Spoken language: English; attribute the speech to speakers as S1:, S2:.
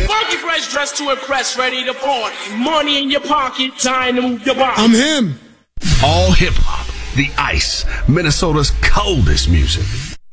S1: Funky fresh, dressed to impress, ready to party. Money in your pocket, time to move your body.
S2: I'm him.
S3: All hip hop, the Ice, Minnesota's coldest music.